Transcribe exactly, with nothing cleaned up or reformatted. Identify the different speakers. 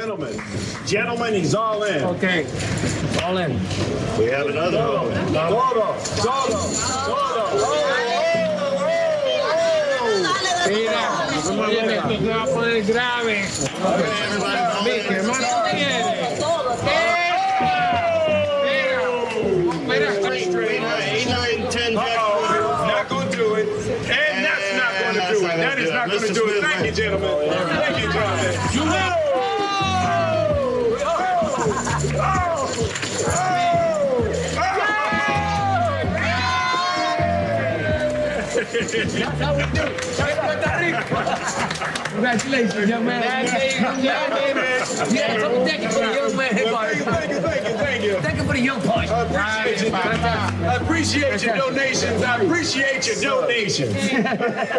Speaker 1: gentlemen. Gentlemen, he's all in.
Speaker 2: Okay. All in.
Speaker 1: We have another one. Todo, todo, todo.
Speaker 2: Mira, oye, esto se va a poner grave. Viste, hermano, tiene. Mira, mira.
Speaker 1: eight, nine, ten.
Speaker 3: Not going to do it. And that's not going to do it. That is not going to do it. Thank you, gentlemen. Thank you, gentlemen. You know.
Speaker 2: That's how we do. Congratulations, young man. Yeah, baby. Yeah, thank you for the young man.
Speaker 3: Thank you, thank you, thank you, thank you.
Speaker 2: Thank you for the young part.
Speaker 3: I appreciate you. I appreciate your donations. I appreciate your donations.